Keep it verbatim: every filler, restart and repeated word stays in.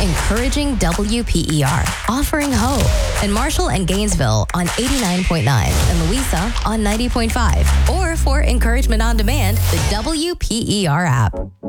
encouraging W P E R, offering hope. In Marshall and Gainesville on eighty-nine point nine and Louisa on ninety point five. Or for encouragement on demand, the W P E R app.